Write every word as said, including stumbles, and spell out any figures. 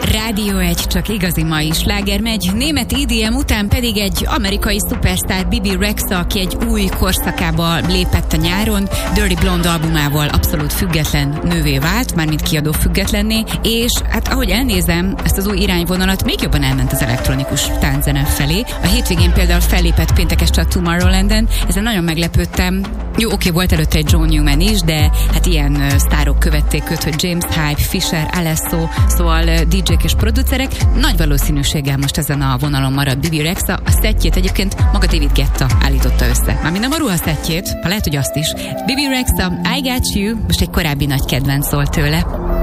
Rádió egy, csak igazi mai sláger megy. Német é dé em után pedig egy amerikai szupersztár Bibi Rexha, aki egy új korszakába lépett a nyáron, Dirty Blonde albumával abszolút független nővé vált, mármint kiadó függetlenné, és hát ahogy elnézem ezt az új irányvonalat, még jobban elment az elektronikus tánczene felé. A hétvégén például fellépett péntek este a Tomorrowlanden, ezen nagyon meglepődtem. Jó, oké, volt előtte egy John Newman is, de hát ilyen uh, sztárok követték őt, hogy James Hype, Fisher, Alesso, szóval uh, dé jék és producerek. Nagy valószínűséggel most ezen a vonalon marad Bibi Rexha. A szettjét egyébként maga David Guetta állította össze. Mármint nem a ruha szettjét, ha lehet, hogy azt is. Bibi Rexha, I Got You, most egy korábbi nagy kedvenc szól tőle.